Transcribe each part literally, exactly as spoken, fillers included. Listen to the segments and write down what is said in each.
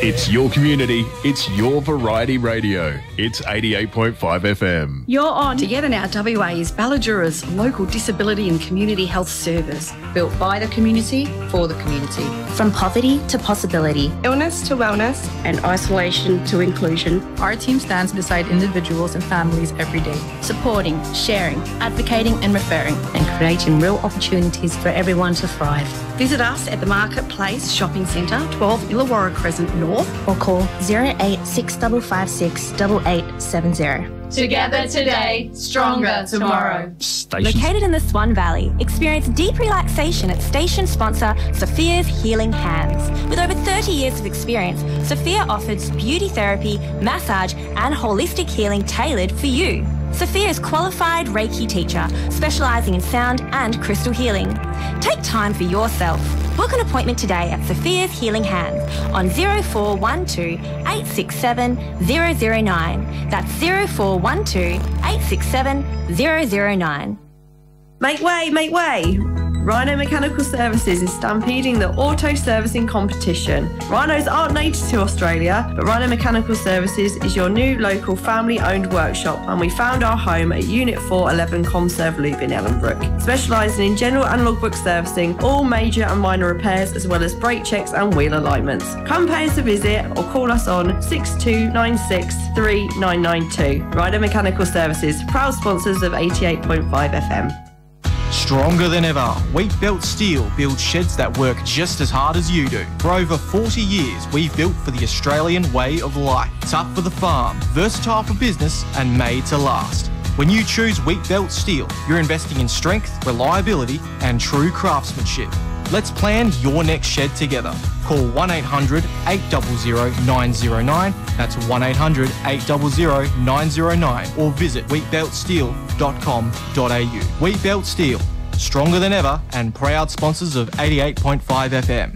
It's your community. It's your variety radio. It's eighty-eight point five F M. You're on. Together Now W A is Balladura's local disability and community health service, built by the community for the community. From poverty to possibility, Illness to wellness, and isolation to inclusion. Our team stands beside individuals and families every day, supporting, sharing, advocating and referring, and creating real opportunities for everyone to thrive. Visit us at the Marketplace Shopping Centre, twelve Illawarra Crescent North, or call zero eight six five five six eight eight seven zero. Together today, stronger tomorrow. Station. Located in the Swan Valley, experience deep relaxation at station sponsor Sophia's Healing Hands. With over thirty years of experience, Sophia offers beauty therapy, massage and holistic healing tailored for you. Sophia's qualified Reiki teacher, specialising in sound and crystal healing. Take time for yourself. Book an appointment today at Sophia's Healing Hands on zero four one two eight six seven zero zero nine. That's zero four one two eight six seven zero zero nine. Make way, make way! Rhino Mechanical Services is stampeding the auto servicing competition. Rhinos aren't native to Australia, but Rhino Mechanical Services is your new local family-owned workshop, and we found our home at Unit four eleven Comserve Loop in Ellenbrook, specialising in general and logbook servicing, all major and minor repairs, as well as brake checks and wheel alignments. Come pay us a visit or call us on six two nine six three nine nine two. Rhino Mechanical Services, proud sponsors of eighty-eight point five F M. Stronger than ever, Wheat Belt Steel builds sheds that work just as hard as you do. For over forty years, we've built for the Australian way of life. Tough for the farm, versatile for business, and made to last. When you choose Wheat Belt Steel, you're investing in strength, reliability, and true craftsmanship. Let's plan your next shed together. Call one eight hundred eight hundred nine oh nine, that's one eight hundred eight hundred nine oh nine, or visit wheat belt steel dot com dot a u. Wheat Belt Steel, stronger than ever and proud sponsors of eighty-eight point five F M.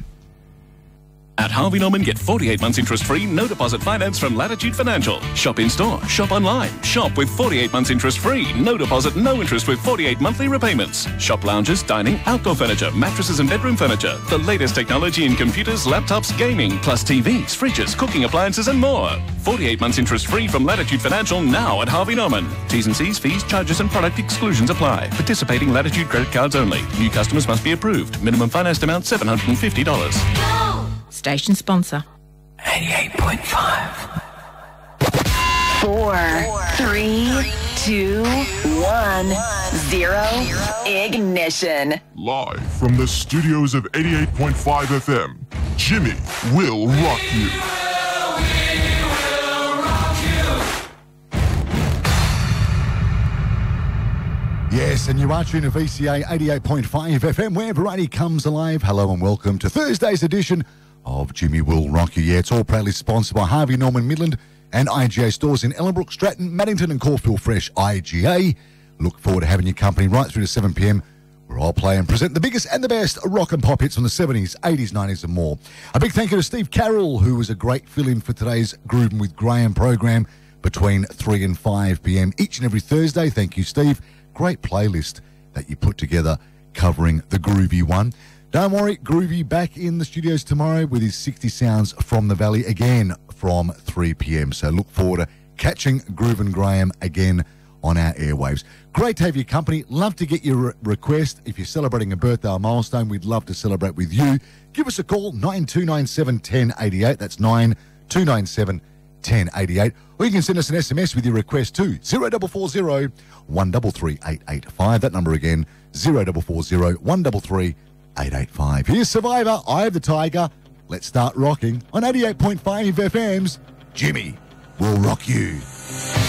At Harvey Norman, get forty-eight months interest-free, no deposit finance from Latitude Financial. Shop in-store, shop online. Shop with forty-eight months interest-free, no deposit, no interest with forty-eight monthly repayments. Shop lounges, dining, outdoor furniture, mattresses and bedroom furniture. The latest technology in computers, laptops, gaming, plus T Vs, fridges, cooking appliances and more. forty-eight months interest-free from Latitude Financial now at Harvey Norman. T's and C's, fees, charges and product exclusions apply. Participating Latitude credit cards only. New customers must be approved. Minimum financed amount seven hundred fifty dollars. Station sponsor. eighty-eight point five. Four, three, two, one, zero, ignition. Live from the studios of eighty-eight point five F M, Jimmy will rock you. Yes, and you are tuning to V C A eighty-eight point five F M, where variety comes alive. Hello and welcome to Thursday's edition of Jimmy Will Rock You. Yeah, it's all proudly sponsored by Harvey Norman Midland and I G A stores in Ellenbrook, Stratton, Maddington and Caulfield Fresh I G A. Look forward to having your company right through to seven p m, where I'll play and present the biggest and the best rock and pop hits from the seventies, eighties, nineties and more. A big thank you to Steve Carroll, who was a great fill-in for today's Groovin' with Graham program between three and five p m each and every Thursday. Thank you, Steve. Great playlist that you put together covering the Groovy one. Don't worry, Groovy back in the studios tomorrow with his sixty Sounds from the Valley again from three p m. So look forward to catching Groovin' Graham again on our airwaves. Great to have your company. Love to get your re- request. If you're celebrating a birthday or milestone, we'd love to celebrate with you. Give us a call, nine two nine seven, one oh eight eight. That's nine two nine seven, one oh eight eight. Or you can send us an S M S with your request to zero four four zero, one three three, eight eight five. That number again, zero four four zero, one three three, eight eight five. Here's Survivor, Eye of the Tiger. Let's start rocking on eighty-eight point five F M's Jimmy Will Rock You.